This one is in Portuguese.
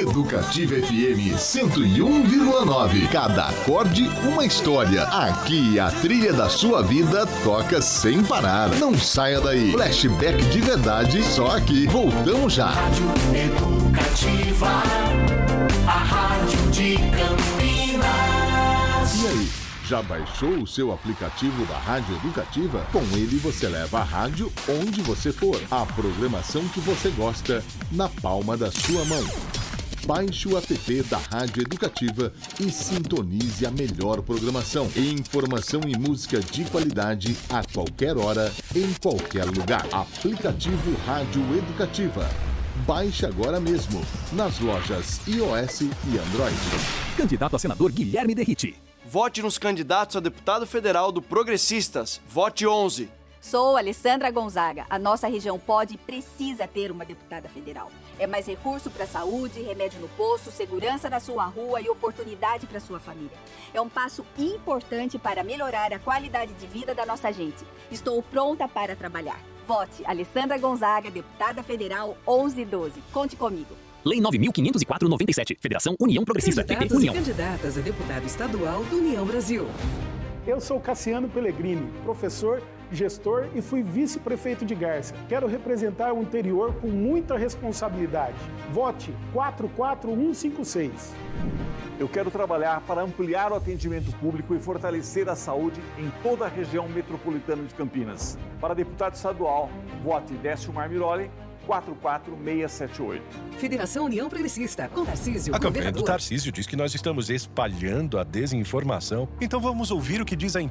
Educativa FM 101,9. Cada acorde, uma história. Aqui a trilha da sua vida toca sem parar. Não saia daí. Flashback de verdade, só aqui. Voltamos já. Rádio Educativa, a rádio de Campinas. E aí, já baixou o seu aplicativo da Rádio Educativa? Com ele você leva a rádio onde você for. A programação que você gosta na palma da sua mão. Baixe o app da Rádio Educativa e sintonize a melhor programação. Informação e música de qualidade a qualquer hora, em qualquer lugar. Aplicativo Rádio Educativa. Baixe agora mesmo, nas lojas iOS e Android. Candidato a senador Guilherme Derriti. Vote nos candidatos a deputado federal do Progressistas. Vote 11. Sou Alessandra Gonzaga. A nossa região pode e precisa ter uma deputada federal. É mais recurso para a saúde, remédio no posto, segurança na sua rua e oportunidade para sua família. É um passo importante para melhorar a qualidade de vida da nossa gente. Estou pronta para trabalhar. Vote Alessandra Gonzaga, deputada federal 1112. Conte comigo. Lei 9.504/97. Federação União Progressista. PP Candidatos União. e candidatas a deputado estadual do União Brasil. Eu sou Cassiano Pellegrini, professor, gestor e fui vice-prefeito de Garça. Quero representar o interior com muita responsabilidade. Vote 44156. Eu quero trabalhar para ampliar o atendimento público e fortalecer a saúde em toda a região metropolitana de Campinas. Para deputado estadual, vote Décio Marmiroli, 44678. Federação União Progressista, com Tarcísio, A campanha do governador. Tarcísio diz que nós estamos espalhando a desinformação. Então vamos ouvir o que diz a